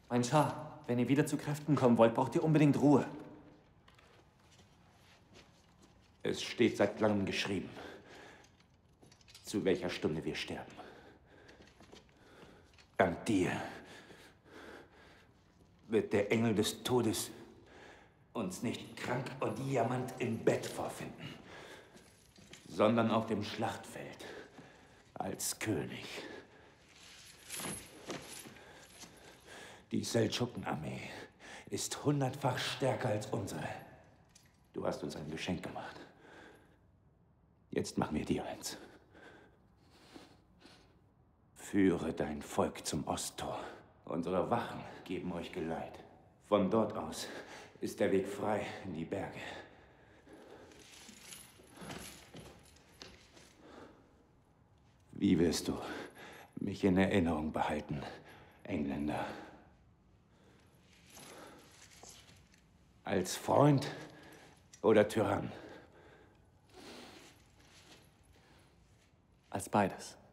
Mein Schah, wenn ihr wieder zu Kräften kommen wollt, braucht ihr unbedingt Ruhe. Es steht seit langem geschrieben, zu welcher Stunde wir sterben. Dank dir wird der Engel des Todes uns nicht krank und jammernd im Bett vorfinden, sondern auf dem Schlachtfeld als König. Die Seldschuken-Armee ist 100-fach stärker als unsere. Du hast uns ein Geschenk gemacht. Jetzt mach mir dir eins. Führe dein Volk zum Osttor. Unsere Wachen geben euch Geleit. Von dort aus ist der Weg frei in die Berge. Wie wirst du mich in Erinnerung behalten, Engländer? Als Freund oder Tyrann? Als beides.